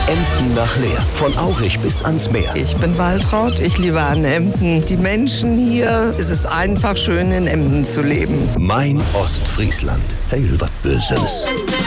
Emden nach Leer. Von Aurich bis ans Meer. Ich bin Waltraud, ich liebe an Emden. Die Menschen hier, es ist einfach schön in Emden zu leben. Mein Ostfriesland. Hey, was Böses.